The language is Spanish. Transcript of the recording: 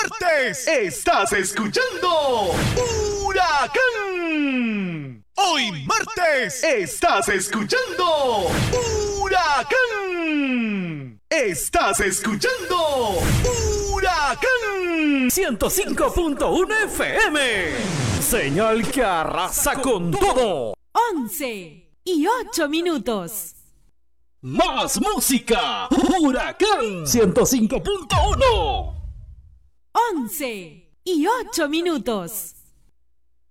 martes estás escuchando Huracán. Hoy martes estás escuchando Huracán. Estás escuchando Huracán 105.1 FM. Señal que arrasa con todo. 11:08. Más música. Huracán 105.1. 11:08.